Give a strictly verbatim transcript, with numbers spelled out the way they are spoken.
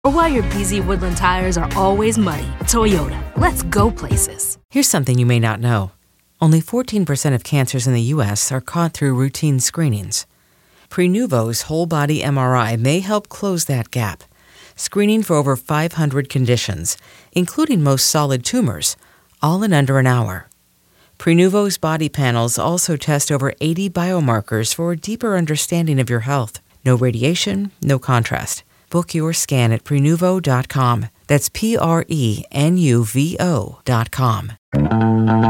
Or why your B Z Woodland tires are always muddy. Toyota, let's go places. Here's something you may not know. Only fourteen percent of cancers in the U S are caught through routine screenings. Prenuvo's whole-body M R I may help close that gap, screening for over five hundred conditions, including most solid tumors, all in under an hour. Prenuvo's body panels also test over eighty biomarkers for a deeper understanding of your health. No radiation, no contrast. Book your scan at prenuvo dot com. That's P R E N U V O dot com.